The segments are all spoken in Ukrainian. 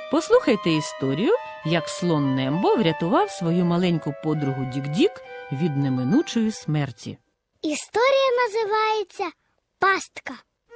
Послухайте історію, як слон Нембо врятував свою маленьку подругу Дік-Дік від неминучої смерті. Історія називається «Пастка».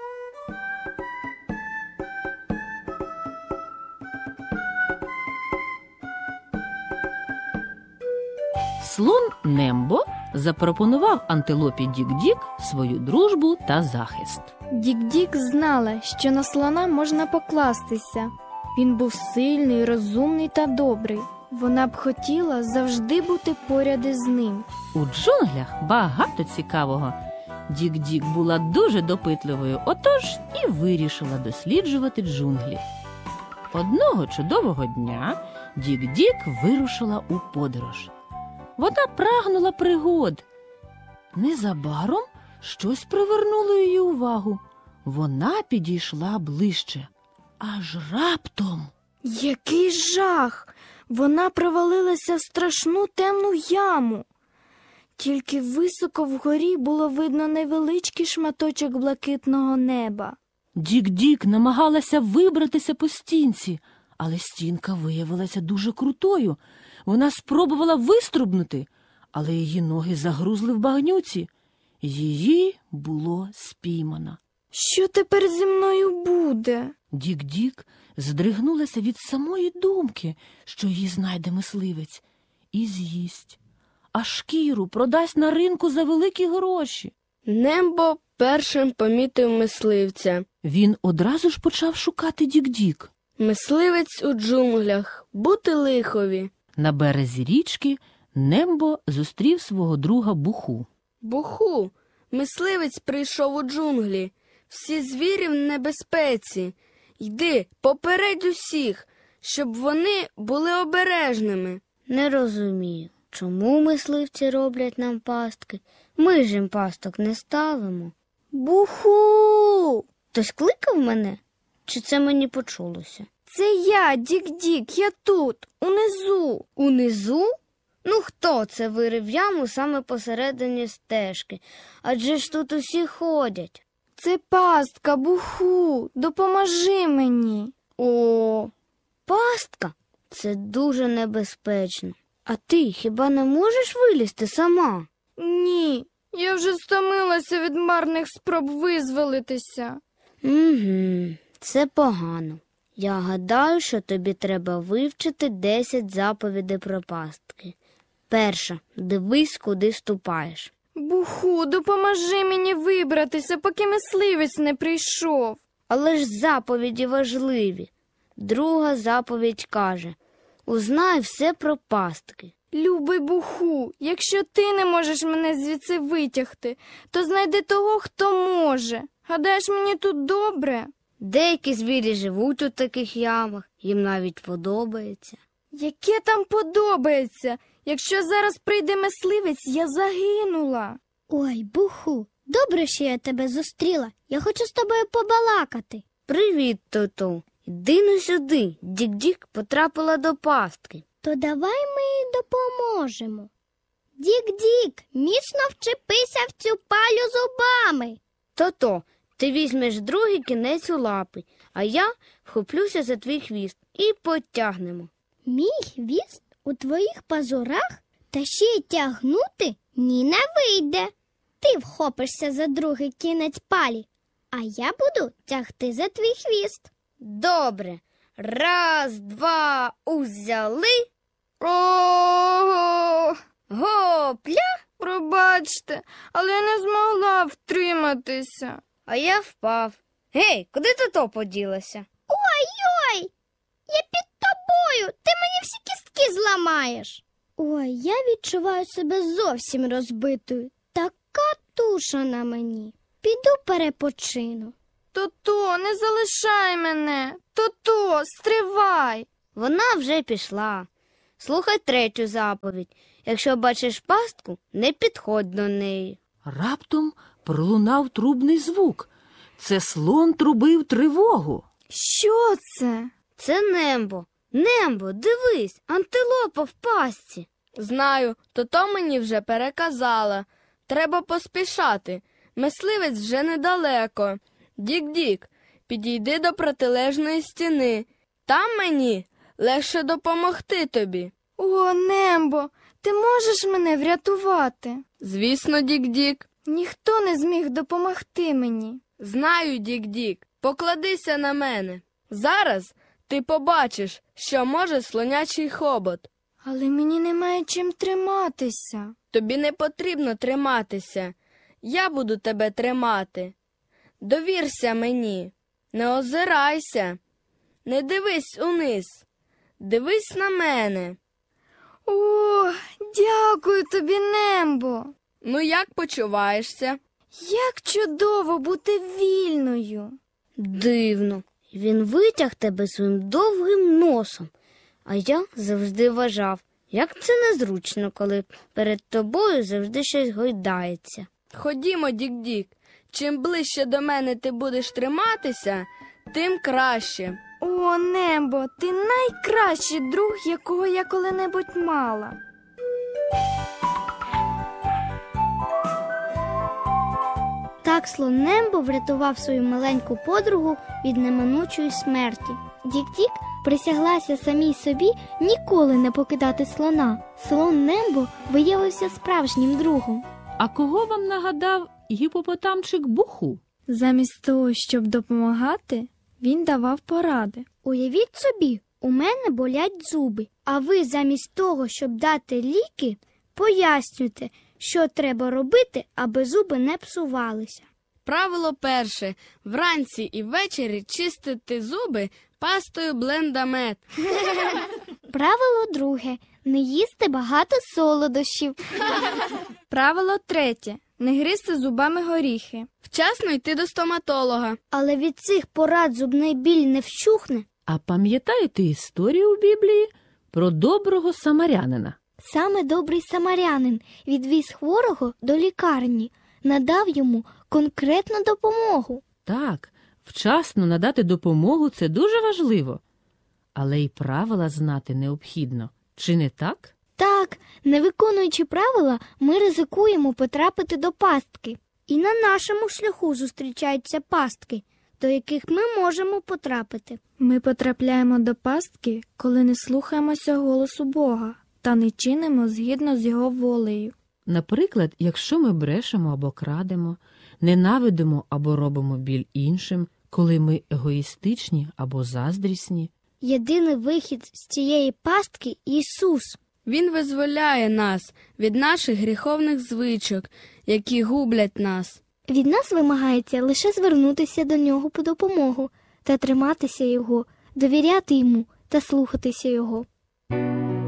Слон Нембо запропонував антилопі Дік-Дік свою дружбу та захист. Дік-Дік знала, що на слона можна покластися. Він був сильний, розумний та добрий. Вона б хотіла завжди бути поряд із ним. У джунглях багато цікавого. Дік-Дік була дуже допитливою, отож і вирішила досліджувати джунглі. Одного чудового дня Дік-Дік вирушила у подорож. Вона прагнула пригод. Незабаром щось привернуло її увагу. Вона підійшла ближче. Аж раптом... Який жах! Вона провалилася в страшну темну яму. Тільки високо вгорі було видно невеличкий шматочок блакитного неба. Дік-Дік намагалася вибратися по стінці, але стінка виявилася дуже крутою. Вона спробувала вистрибнути, але її ноги загрузли в багнюці. Її було спіймано. Що тепер зі мною буде? Дік-Дік здригнулася від самої думки, що її знайде мисливець і з'їсть, а шкіру продасть на ринку за великі гроші. Нембо першим помітив мисливця. Він одразу ж почав шукати Дік-Дік. Мисливець у джунглях, бути лихові. На березі річки Нембо зустрів свого друга Буху. Буху, мисливець прийшов у джунглі. Всі звірі в небезпеці. Йди попередь усіх, щоб вони були обережними. Не розумію, чому мисливці роблять нам пастки? Ми ж їм пасток не ставимо. Буху! Хтось кликав мене? Чи це мені почулося? Це я, Дік-Дік, я тут, унизу. Унизу? Ну хто це вирив яму саме посередині стежки? Адже ж тут усі ходять. Це пастка, Буху, допоможи мені. О, пастка? Це дуже небезпечно. А ти хіба не можеш вилізти сама? Ні, я вже стомилася від марних спроб визволитися. Угу, це погано. Я гадаю, що тобі треба вивчити 10 заповідей про пастки. Перша. Дивись, куди ступаєш. Буху, допоможи мені вибратися, поки мисливець не прийшов. Але ж заповіді важливі. Друга заповідь каже: узнай все про пастки. Любий Буху, якщо ти не можеш мене звідси витягти, то знайди того, хто може. Гадаєш, мені тут добре? Деякі звірі живуть у таких ямах, їм навіть подобається. Яке там подобається? Якщо зараз прийде мисливець, я загинула. Ой, Буху, добре, що я тебе зустріла. Я хочу з тобою побалакати. Привіт, Тоту. Іди ну сюди. Дік-Дік потрапила до пастки. То давай ми їй допоможемо. Дік-Дік, міцно вчепися в цю палю зубами. Тото, ти візьмеш другий кінець у лапи, а я вхоплюся за твій хвіст і потягнемо. Мій хвіст у твоїх пазурах, та ще й тягнути ні не вийде. Ти вхопишся за другий кінець палі, а я буду тягти за твій хвіст. Добре. Раз, два, узяли. Ого! Гопля! Пробачте, але я не змогла втриматися. А я впав. Гей, куди Тото поділася? Ой-ой! Я під тобою! Ти мені всі кістки зламаєш. Ой, я відчуваю себе зовсім розбитою. Така туша на мені. Піду перепочину. Тото, не залишай мене. Тото, стривай. Вона вже пішла. Слухай третю заповідь. Якщо бачиш пастку, не підходь до неї. Раптом пролунав трубний звук. Це слон трубив тривогу. Що це? Це Нембо. Нембо, дивись, антилопа в пастці. Знаю, Тото мені вже переказала. Треба поспішати. Мисливець вже недалеко. Дік-Дік, підійди до протилежної стіни. там мені легше допомогти тобі. О, Нембо, ти можеш мене врятувати? Звісно, Дік-Дік. Ніхто не зміг допомогти мені. Знаю, Дік-Дік, покладися на мене. Зараз ти побачиш, що може слонячий хобот. Але мені немає чим триматися. Тобі не потрібно триматися. Я буду тебе тримати. Довірся мені. Не озирайся. Не дивись униз. Дивись на мене. О, дякую тобі, Нембо. Ну, як почуваєшся? Як чудово бути вільною. Дивно. Він витяг тебе своїм довгим носом. А я завжди вважав, як це незручно, коли перед тобою завжди щось гойдається. Ходімо, Дік-Дік. Чим ближче до мене ти будеш триматися, тим краще. О, Нембо, ти найкращий друг, якого я коли-небудь мала. Так слон Нембо врятував свою маленьку подругу від неминучої смерті. Дік-Дік присяглася самій собі ніколи не покидати слона. Слон Нембо виявився справжнім другом. А кого вам нагадав гіпопотамчик Буху? Замість того, щоб допомагати, він давав поради. Уявіть собі, у мене болять зуби, а ви замість того, щоб дати ліки, пояснюєте, що треба робити, аби зуби не псувалися. Правило перше. Вранці і ввечері чистити зуби пастою Блендамет. Правило друге – не їсти багато солодощів. Правило третє. Не гризти зубами горіхи. Вчасно йти до стоматолога. Але від цих порад зубний біль не вщухне. А пам'ятаєте історію у Біблії про доброго самарянина? Саме добрий самарянин відвіз хворого до лікарні, надав йому конкретну допомогу. Так, вчасно надати допомогу – це дуже важливо. Але й правила знати необхідно. Чи не так? Так, не виконуючи правила, ми ризикуємо потрапити до пастки. І на нашому шляху зустрічаються пастки, до яких ми можемо потрапити. Ми потрапляємо до пастки, коли не слухаємося голосу Бога та не чинимо згідно з Його волею. Наприклад, якщо ми брешемо або крадемо, ненавидимо або робимо біль іншим, коли ми егоїстичні або заздрісні. Єдиний вихід з цієї пастки – Ісус. Він визволяє нас від наших гріховних звичок, які гублять нас. Від нас вимагається лише звернутися до Нього по допомогу та триматися Його, довіряти Йому та слухатися Його.